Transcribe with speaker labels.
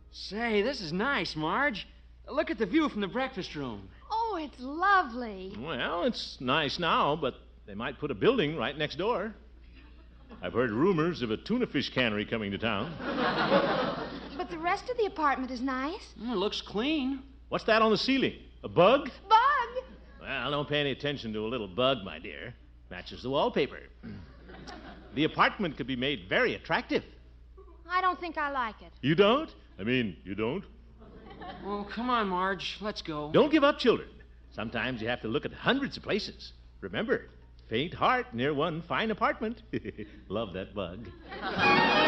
Speaker 1: Say, this is nice, Marge. Look at the view from the breakfast room.
Speaker 2: Oh, it's lovely.
Speaker 3: Well, it's nice now, but they might put a building right next door. I've heard rumors of a tuna fish cannery coming to town.
Speaker 2: But the rest of the apartment is nice.
Speaker 1: It looks clean.
Speaker 3: What's that on the ceiling? A bug?
Speaker 2: Bug!
Speaker 3: Well, don't pay any attention to a little bug, my dear. Matches the wallpaper. The apartment could be made very attractive.
Speaker 2: I don't think I like it.
Speaker 3: You don't? You don't?
Speaker 1: Well, come on, Marge. Let's go.
Speaker 3: Don't give up, children. Sometimes you have to look at hundreds of places. Remember, faint heart near one fine apartment. Love that bug.